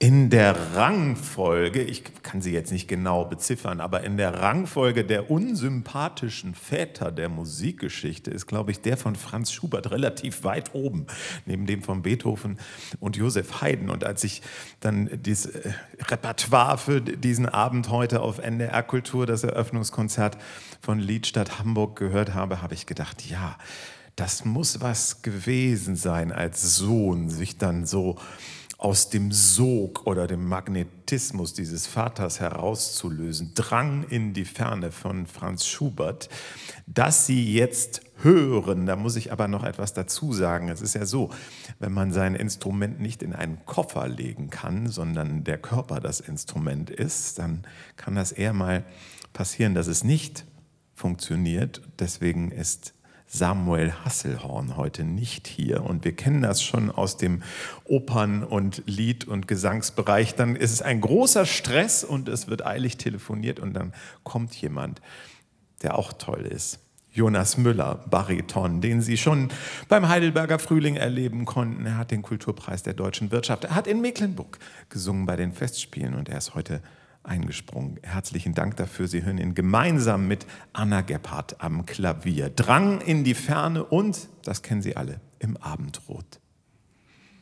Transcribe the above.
In der Rangfolge, ich kann sie jetzt nicht genau beziffern, aber in der Rangfolge der unsympathischen Väter der Musikgeschichte ist, glaube ich, der von Franz Schubert relativ weit oben, neben dem von Beethoven und Joseph Haydn. Und als ich dann dieses Repertoire für diesen Abend heute auf NDR Kultur, das Eröffnungskonzert von Liedstadt Hamburg gehört habe, habe ich gedacht, ja, das muss was gewesen sein als Sohn, sich dann so aus dem Sog oder dem Magnetismus dieses Vaters herauszulösen. Drang in die Ferne von Franz Schubert. Dass Sie jetzt hören, da muss ich aber noch etwas dazu sagen. Es ist ja so, wenn man sein Instrument nicht in einen Koffer legen kann, sondern der Körper das Instrument ist, dann kann das eher mal passieren, dass es nicht funktioniert. Deswegen ist Samuel Hasselhorn heute nicht hier. Und wir kennen das schon aus dem Opern- und Lied- und Gesangsbereich. Dann ist es ein großer Stress und es wird eilig telefoniert und dann kommt jemand, der auch toll ist. Jonas Müller, Bariton, den Sie schon beim Heidelberger Frühling erleben konnten. Er hat den Kulturpreis der deutschen Wirtschaft. Er hat in Mecklenburg gesungen bei den Festspielen und er ist heute eingesprungen. Herzlichen Dank dafür. Sie hören ihn gemeinsam mit Anna Gebhardt am Klavier. Drang in die Ferne und, das kennen Sie alle, im Abendrot.